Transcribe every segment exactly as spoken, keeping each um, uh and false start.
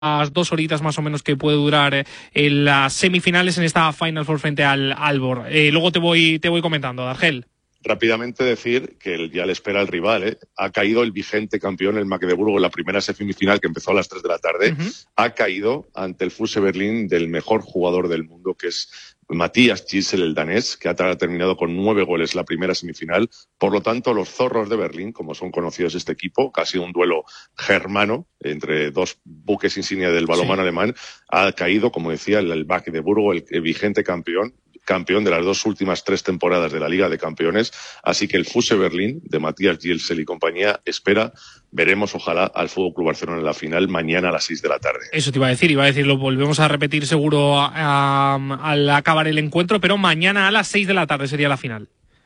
las dos horitas más o menos que puede durar eh, en las semifinales en esta Final Four frente al Aalborg. Eh, luego te voy, te voy comentando, Dargel. Rápidamente decir que ya le espera el rival, ¿eh? Ha caído el vigente campeón, el Magdeburgo, en la primera semifinal que empezó a las tres de la tarde. Uh-huh. Ha caído ante el Fuse Berlín del mejor jugador del mundo, que es Matías Gisel, el danés, que ha terminado con nueve goles la primera semifinal. Por lo tanto, los zorros de Berlín, como son conocidos este equipo, que ha sido un duelo germano entre dos buques insignia del balonmano sí. alemán, ha caído, como decía, el, el Magdeburgo, el, el vigente campeón, campeón de las dos últimas tres temporadas de la Liga de Campeones. Así que el Fuse Berlín de Matías Gisel y compañía espera, veremos ojalá al F C Barcelona en la final mañana a las seis de la tarde. Eso te iba a decir, iba a decir, lo volvemos a repetir seguro a, a, al acabar el encuentro, pero mañana a las seis de la tarde sería la final.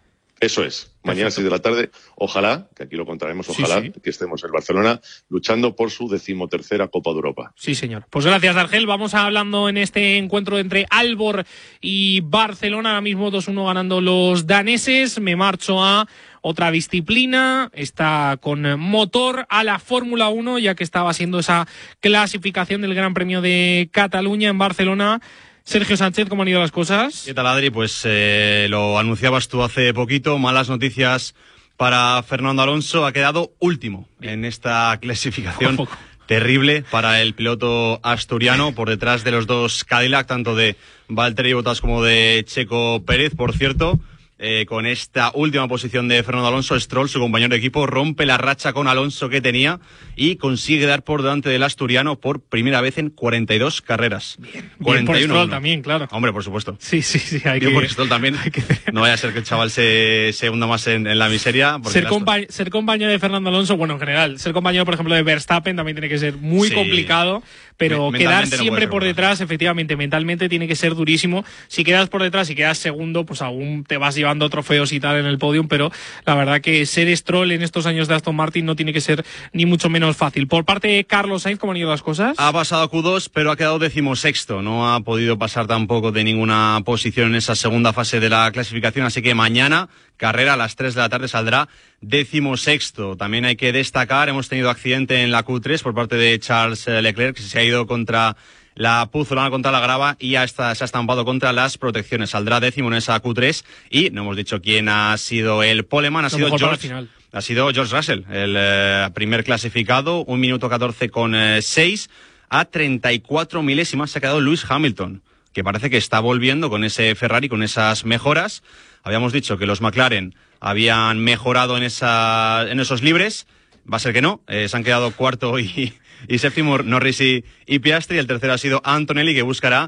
Eso es, mañana a las seis de la tarde, ojalá, que aquí lo contaremos, ojalá sí, sí. que estemos en Barcelona luchando por su decimotercera Copa de Europa. Sí, señor. Pues gracias, Dargel. Vamos hablando en este encuentro entre Aalborg y Barcelona. Ahora mismo dos uno ganando los daneses. Me marcho a otra disciplina, está con motor, a la Fórmula uno, ya que estaba siendo esa clasificación del Gran Premio de Cataluña en Barcelona. Sergio Sánchez, ¿cómo han ido las cosas? ¿Qué tal, Adri? Pues eh, lo anunciabas tú hace poquito, malas noticias para Fernando Alonso, ha quedado último en esta clasificación terrible para el piloto asturiano, por detrás de los dos Cadillac, tanto de Valtteri Bottas como de Checo Pérez, por cierto. Eh, con esta última posición de Fernando Alonso, Stroll, su compañero de equipo, rompe la racha con Alonso que tenía y consigue dar por delante del asturiano por primera vez en cuarenta y dos carreras. Bien, cuarenta y uno, bien por Stroll también, claro. Hombre, por supuesto. Sí, sí, sí. Hay bien que, por Stroll también. Hay que... No vaya a ser que el chaval se, se hunda más en, en la miseria. Ser, compa- ser compañero de Fernando Alonso, bueno, en general, ser compañero, por ejemplo, de Verstappen también tiene que ser muy sí. complicado, pero Me- quedar siempre no por detrás, efectivamente, mentalmente tiene que ser durísimo. Si quedas por detrás y quedas segundo, pues aún te vas llevando trofeos y en el podium, pero la verdad que ser Stroll en estos años de Aston Martin no tiene que ser ni mucho menos fácil. Por parte de Carlos Sainz, ¿cómo han ido las cosas? Ha pasado a Q dos, pero ha quedado decimosexto. No ha podido pasar tampoco de ninguna posición en esa segunda fase de la clasificación, así que mañana, carrera a las tres de la tarde, saldrá decimosexto. También hay que destacar, hemos tenido accidente en la Q tres por parte de Charles Leclerc, que se ha ido contra la puzolana, contra la grava, y ya está, se ha estampado contra las protecciones. Saldrá décimo en esa Q tres y no hemos dicho quién ha sido el poleman. Ha sido George, ha sido George Russell, el eh, primer clasificado, un minuto catorce con eh, seis. A treinta y cuatro milésimas se ha quedado Lewis Hamilton, que parece que está volviendo con ese Ferrari, con esas mejoras. Habíamos dicho que los McLaren habían mejorado en, esa, en esos libres. Va a ser que no, eh, se han quedado cuarto y... y séptimo Norris y, y Piastri. El tercero ha sido Antonelli, que buscará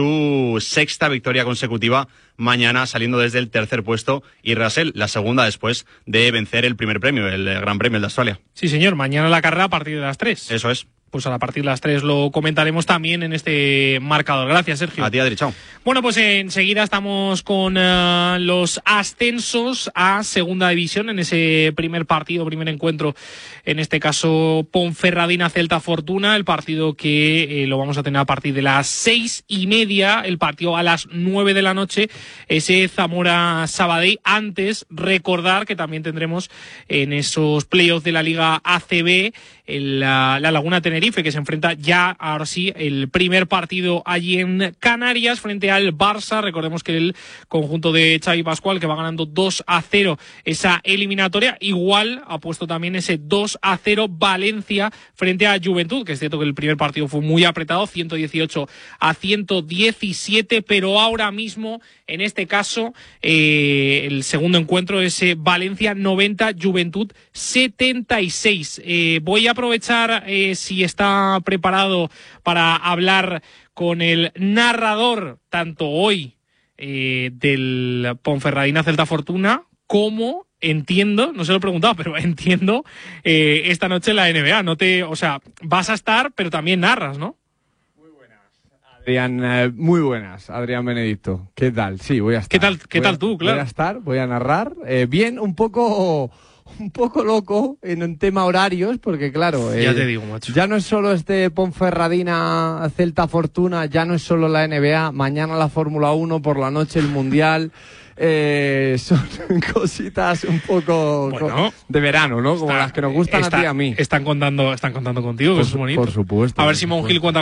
su sexta victoria consecutiva mañana, saliendo desde el tercer puesto, y Russell la segunda después de vencer el primer premio, el Gran Premio de Australia. Sí, señor, mañana la carrera a partir de las tres. Eso es. Pues a partir de las tres lo comentaremos también en este marcador. Gracias, Sergio. A ti, Adri, chao. Bueno, pues enseguida estamos con uh, los ascensos a Segunda División en ese primer partido, primer encuentro, en este caso Ponferradina Celta Fortuna, el partido que eh, lo vamos a tener a partir de las seis y media, el partido a las nueve de la noche, ese Zamora Sabadell. Antes, recordar que también tendremos en esos playoffs de la Liga A C B el, la, la Laguna Tenerife, que se enfrenta ya, ahora sí, el primer partido allí en Canarias frente al Barça. Recordemos que el conjunto de Xavi Pascual, que va ganando dos a cero esa eliminatoria, igual ha puesto también ese dos a cero Valencia frente a Juventud, que es cierto que el primer partido fue muy apretado, ciento dieciocho a ciento diecisiete, pero ahora mismo, en este caso, eh, el segundo encuentro es eh, Valencia noventa, Juventud setenta y seis. Eh, voy a aprovechar, eh, si está preparado, para hablar con el narrador, tanto hoy eh, del Ponferradina Celta Fortuna, como entiendo, no se lo he preguntado, pero entiendo eh, esta noche en la N B A. No te, o sea, vas a estar, pero también narras, ¿no? Muy buenas, Adrián, eh, muy buenas, Adrián Benedicto. ¿Qué tal? Sí, voy a estar. ¿Qué tal, qué voy tal a, tú, claro? Voy a estar, voy a narrar. Eh, bien, un poco... un poco loco en un tema horarios, porque claro, ya eh, te digo, macho. Ya no es solo este Ponferradina Celta Fortuna, ya no es solo la N B A, mañana la Fórmula uno, por la noche el Mundial, eh, son cositas un poco Bueno, de verano, ¿no? Como está, las que nos gustan está, a ti y a mí. Están contando, están contando contigo, Por, que es bonito. por supuesto. A ver por si Monjil supuesto. cuenta